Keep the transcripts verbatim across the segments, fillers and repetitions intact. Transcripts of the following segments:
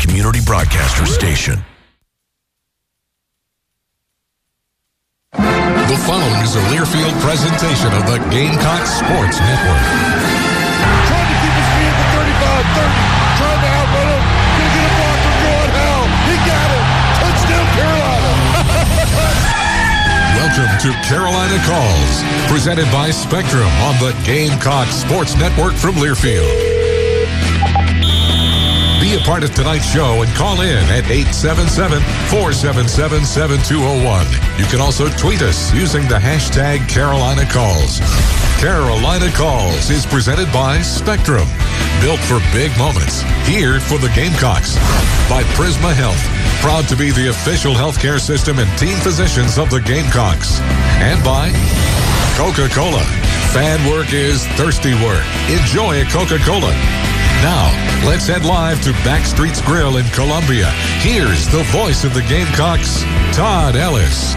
community broadcaster station. The following is a Learfield presentation of the Gamecock Sports Network. Trying to keep his feet at the thirty-five, thirty, trying to outrun him. Gonna get a block from Jordan Howell. He got it. Touchdown, Carolina. Welcome to Carolina Calls, presented by Spectrum on the Gamecock Sports Network from Learfield. Be a part of tonight's show and call in at eight seven seven, four seven seven, seven two zero one. You can also tweet us using the hashtag Carolina Calls. Carolina Calls is presented by Spectrum, built for big moments. Here for the Gamecocks by Prisma Health, proud to be the official healthcare system and team physicians of the Gamecocks. And by Coca-Cola. Fan work is thirsty work. Enjoy a Coca-Cola. Now, let's head live to Backstreet's Grill in Columbia. Here's the voice of the Gamecocks, Todd Ellis.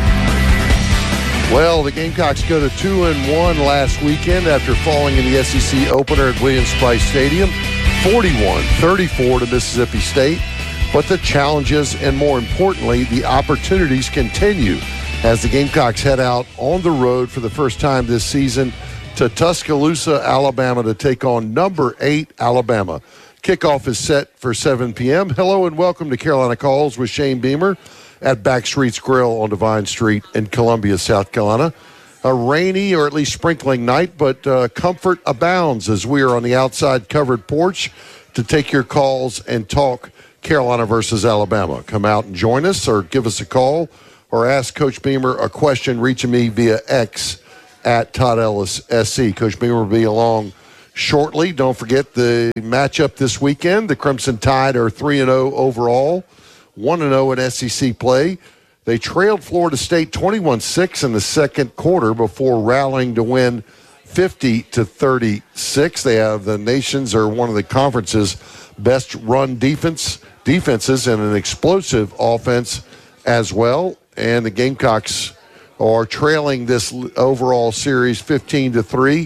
Well, the Gamecocks go to two and one last weekend after falling in the S E C opener at Williams-Brice Stadium, forty-one thirty-four to Mississippi State. But the challenges and, more importantly, the opportunities continue as the Gamecocks head out on the road for the first time this season to Tuscaloosa, Alabama, to take on number eight Alabama. Kickoff is set for seven p.m. Hello and welcome to Carolina Calls with Shane Beamer at Backstreet's Grill on Divine Street in Columbia, South Carolina. A rainy or at least sprinkling night, but uh, comfort abounds as we are on the outside covered porch to take your calls and talk Carolina versus Alabama. Come out and join us or give us a call or ask Coach Beamer a question reaching me via X at Todd Ellis S C. Coach Beamer will be along shortly. Don't forget the matchup this weekend. The Crimson Tide are three and oh overall, one and oh in S E C play. They trailed Florida State twenty-one six in the second quarter before rallying to win fifty to thirty-six. They have the nation's or one of the conference's best run defense defenses and an explosive offense as well. And the Gamecocks are trailing this overall series fifteen to three,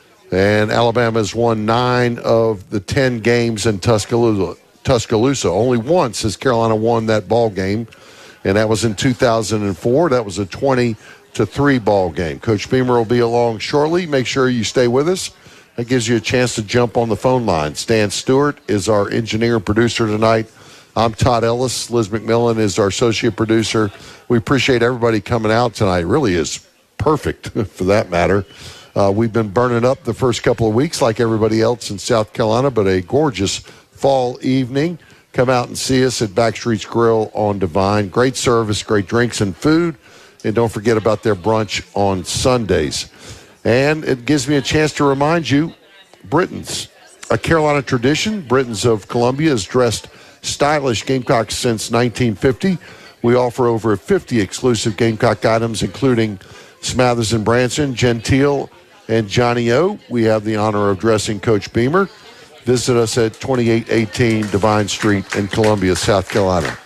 and Alabama's won nine of the ten games in Tuscaloosa. Tuscaloosa. Only once has Carolina won that ball game, and that was in two thousand four. That was a twenty to three ball game. Coach Beamer will be along shortly. Make sure you stay with us. That gives you a chance to jump on the phone line. Stan Stewart is our engineer and producer tonight. I'm Todd Ellis. Liz McMillan is our associate producer. We appreciate everybody coming out tonight. It really is perfect, for that matter. Uh, we've been burning up the first couple of weeks like everybody else in South Carolina, but a gorgeous fall evening. Come out and see us at Backstreet's Grill on Divine. Great service, great drinks and food. And don't forget about their brunch on Sundays. And it gives me a chance to remind you, Britton's, a Carolina tradition. Britton's of Columbia has dressed stylish Gamecocks since nineteen fifty. We offer over fifty exclusive Gamecock items, including Smathers and Branson, Gentile, and Johnny O. We have the honor of dressing Coach Beamer. Visit us at twenty-eight eighteen Divine Street in Columbia, South Carolina.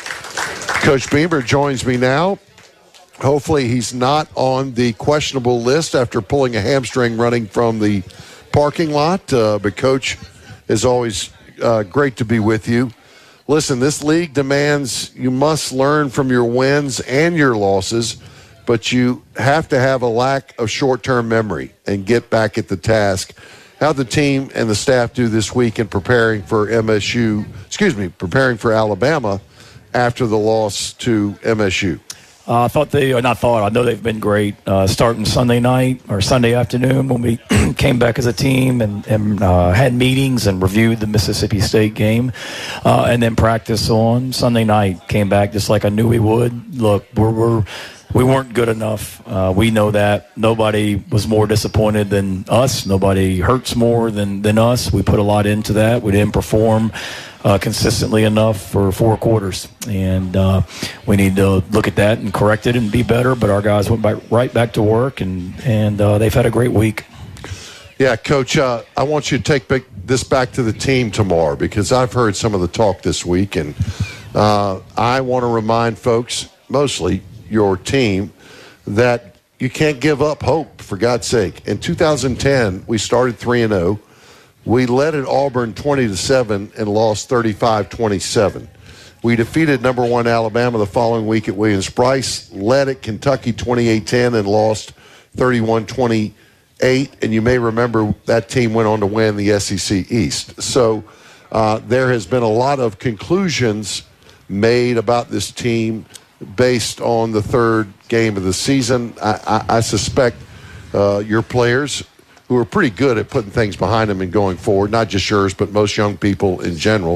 Coach Beamer joins me now. Hopefully he's not on the questionable list after pulling a hamstring running from the parking lot. Uh, but, Coach, is always uh, great to be with you. Listen, this league demands you must learn from your wins and your losses, but you have to have a lack of short-term memory and get back at the task. How'd the team and the staff do this week in preparing for M S U, excuse me, preparing for Alabama after the loss to M S U? Uh, I thought they, or not thought, I know they've been great. Uh, starting Sunday night or Sunday afternoon when we came back as a team and, and uh, had meetings and reviewed the Mississippi State game. Uh, and then practice on Sunday night. Came back just like I knew we would. Look, we're, we're, we weren't good enough. Uh, we know that. Nobody was more disappointed than us. Nobody hurts more than, than us. We put a lot into that. We didn't perform Uh, consistently enough for four quarters, and uh, we need to look at that and correct it and be better. But our guys went back, right back to work, and and uh, they've had a great week. Yeah, Coach, uh, I want you to take back, this back to the team tomorrow because I've heard some of the talk this week, and uh, I want to remind folks, mostly your team, that you can't give up hope, for God's sake. In two thousand ten, we started three and oh. We led at Auburn twenty to seven and lost thirty-five twenty-seven. We defeated number one Alabama the following week at Williams-Brice, led at Kentucky twenty-eight ten and lost thirty-one twenty-eight. And you may remember that team went on to win the S E C East. So uh, there has been a lot of conclusions made about this team based on the third game of the season. I, I, I suspect uh, your players, who are pretty good at putting things behind them and going forward, not just yours, but most young people in general,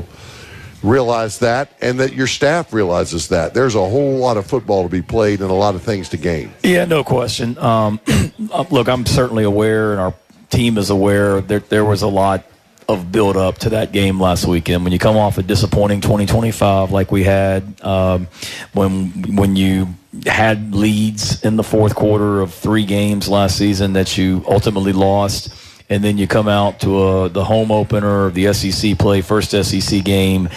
realize that, and that your staff realizes that. There's a whole lot of football to be played and a lot of things to gain. Yeah, no question. Um, look, I'm certainly aware, and our team is aware, that there was a lot of build-up to that game last weekend. When you come off a disappointing twenty twenty-five like we had, um, when when you had leads in the fourth quarter of three games last season that you ultimately lost, and then you come out to a, the home opener of the S E C play, first S E C game,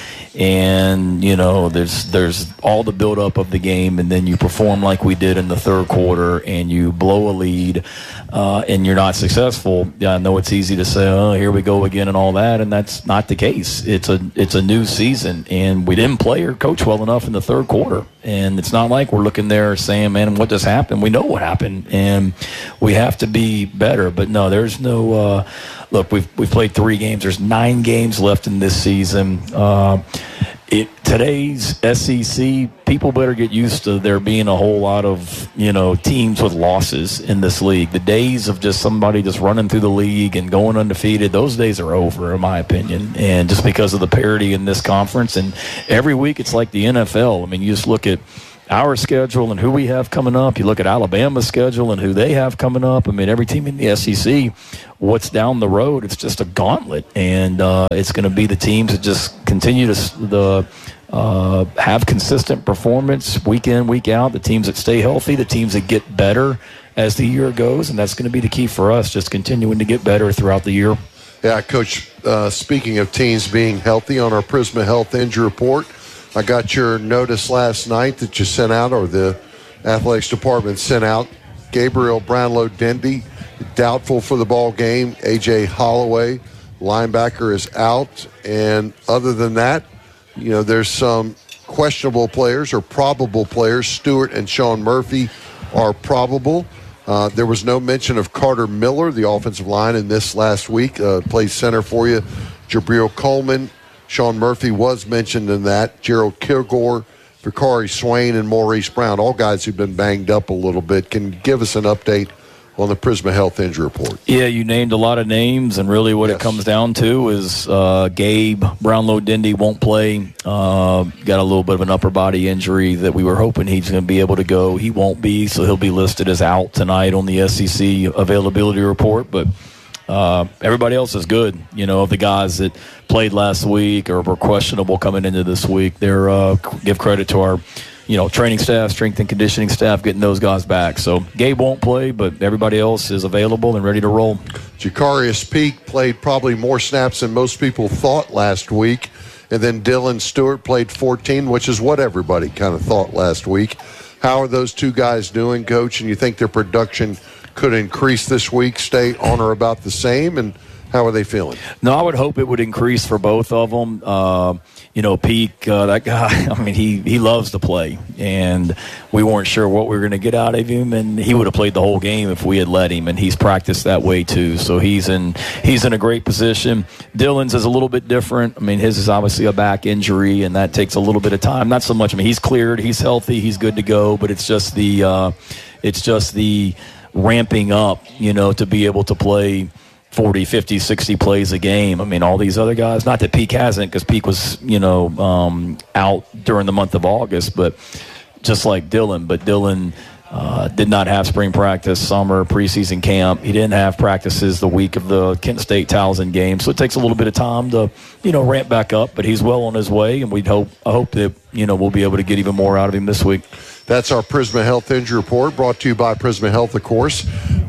and, you know, there's there's all the buildup of the game, and then you perform like we did in the third quarter, and you blow a lead, uh, and you're not successful. Yeah, I know it's easy to say, oh, here we go again and all that, and that's not the case. It's a it's a new season, and we didn't play or coach well enough in the third quarter. And it's not like we're looking there saying, man, what just happened? We know what happened, and we have to be better. But, no, there's no uh, – look, we've, we've played three games. There's nine games left in this season. Uh, it today's S E C, people better get used to there being a whole lot of, you know, teams with losses in this league. The days of just somebody just running through the league and going undefeated, those days are over, in my opinion. And just because of the parity in this conference, and every week it's like the N F L. I mean, you just look at our schedule and who we have coming up. You look at Alabama's schedule and who they have coming up. I mean, every team in the S E C, what's down the road, it's just a gauntlet. And uh, it's going to be the teams that just continue to the uh, have consistent performance week in, week out, the teams that stay healthy, the teams that get better as the year goes. And that's going to be the key for us, just continuing to get better throughout the year. Yeah, Coach, uh, speaking of teams being healthy, on our Prisma Health Injury Report, I got your notice last night that you sent out, or the athletics department sent out. Gabriel Brownlow-Dendy, doubtful for the ball game. A J Holloway, linebacker, is out. And other than that, you know, there's some questionable players or probable players. Stewart and Sean Murphy are probable. Uh, there was no mention of Carter Miller, the offensive line, in this last week. Uh, plays center for you. Jabril Coleman. Sean Murphy was mentioned in that. Gerald Kilgore, Vicari Swain, and Maurice Brown, all guys who've been banged up a little bit. Can you give us an update on the Prisma Health Injury Report? Yeah, you named a lot of names, and really what yes. it comes down to is uh, Gabe Brownlow-Dendy won't play. Uh, got a little bit of an upper body injury that we were hoping he's going to be able to go. He won't be, so he'll be listed as out tonight on the S E C availability report, but Uh, everybody else is good. You know, the guys that played last week or were questionable coming into this week, they're uh, give credit to our, you know, training staff, strength and conditioning staff, getting those guys back. So Gabe won't play, but everybody else is available and ready to roll. Jacarius Peak played probably more snaps than most people thought last week. And then Dylan Stewart played fourteen, which is what everybody kind of thought last week. How are those two guys doing, Coach? And you think their production could increase this week, stay on or about the same, and how are they feeling? No, I would hope it would increase for both of them. Uh, you know, Peak, uh, that guy, I mean, he, he loves to play, and we weren't sure what we were going to get out of him, and he would have played the whole game if we had let him, and he's practiced that way too, so he's in he's in a great position. Dylan's is a little bit different. I mean, his is obviously a back injury, and that takes a little bit of time. Not so much, I mean, he's cleared, he's healthy, he's good to go, but it's just the uh, it's just the ramping up, you know, to be able to play forty, fifty, sixty plays a game. I mean, all these other guys, not that Peak hasn't, because Peak was, you know, um, out during the month of August, but just like Dylan. But Dylan uh, did not have spring practice, summer, preseason camp. He didn't have practices the week of the Kent State-Towson game. So it takes a little bit of time to, you know, ramp back up, but he's well on his way, and we'd hope, I hope that, you know, we'll be able to get even more out of him this week. That's our Prisma Health Injury Report, brought to you by Prisma Health, of course.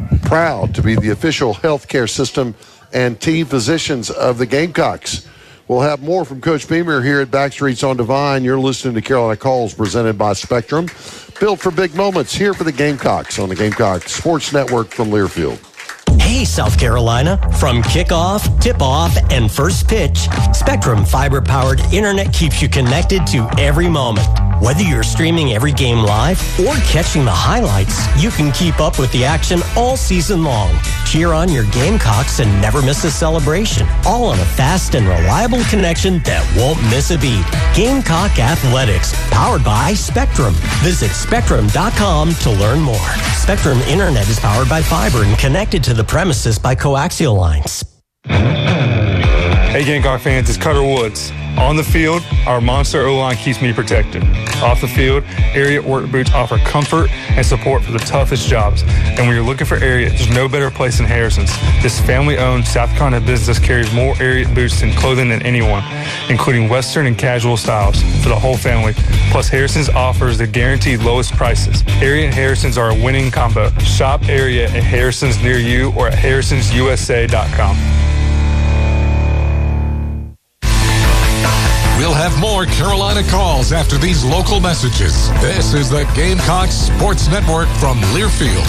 Proud to be the official healthcare system and team physicians of the Gamecocks. We'll have more from Coach Beamer here at Backstreets on Divine. You're listening to Carolina Calls, presented by Spectrum. Built for big moments, here for the Gamecocks on the Gamecock Sports Network from Learfield. Hey, South Carolina. From kickoff, tip-off, and first pitch, Spectrum fiber-powered internet keeps you connected to every moment. Whether you're streaming every game live or catching the highlights, you can keep up with the action all season long. Cheer on your Gamecocks and never miss a celebration, all on a fast and reliable connection that won't miss a beat. Gamecock Athletics, powered by Spectrum. Visit Spectrum dot com to learn more. Spectrum Internet is powered by fiber and connected to the premises by coaxial lines. Hey Gamecock fans, it's Cutter Woods. On the field, our Monster O-line keeps me protected. Off the field, Ariat work boots offer comfort and support for the toughest jobs. And when you're looking for Ariat, there's no better place than Harrison's. This family-owned South Carolina business carries more Ariat boots and clothing than anyone, including Western and casual styles for the whole family. Plus, Harrison's offers the guaranteed lowest prices. Ariat and Harrison's are a winning combo. Shop Ariat at Harrison's near you or at harrisons u s a dot com. We'll have more Carolina calls after these local messages. This is the Gamecocks Sports Network from Learfield.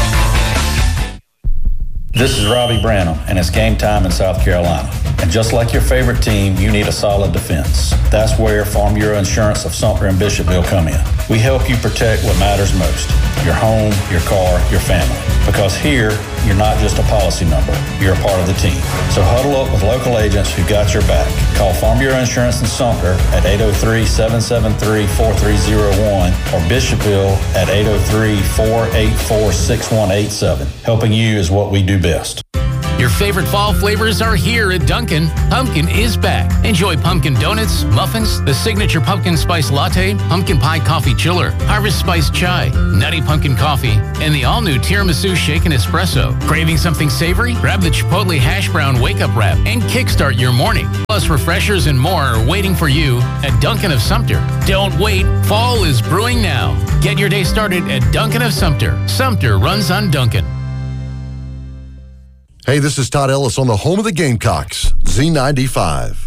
This is Robbie Branham, and it's game time in South Carolina. And just like your favorite team, you need a solid defense. That's where Farm Bureau Insurance of Sumter and Bishopville come in. We help you protect what matters most, your home, your car, your family. Because here, you're not just a policy number, you're a part of the team. So huddle up with local agents who got your back. Call Farm Bureau Insurance in Sumter at eight oh three, seven seven three, four three oh one or Bishopville at eight oh three, four eight four, six one eight seven. Helping you is what we do best. Your favorite fall flavors are here at Dunkin'. Pumpkin is back. Enjoy pumpkin donuts, muffins, the signature pumpkin spice latte, pumpkin pie coffee chiller, harvest spice chai, nutty pumpkin coffee, and the all-new tiramisu shaken espresso. Craving something savory? Grab the Chipotle hash brown wake-up wrap and kickstart your morning. Plus refreshers and more are waiting for you at Dunkin' of Sumter. Don't wait. Fall is brewing now. Get your day started at Dunkin' of Sumter. Sumter runs on Dunkin'. Hey, this is Todd Ellis on the home of the Gamecocks, Z ninety-five.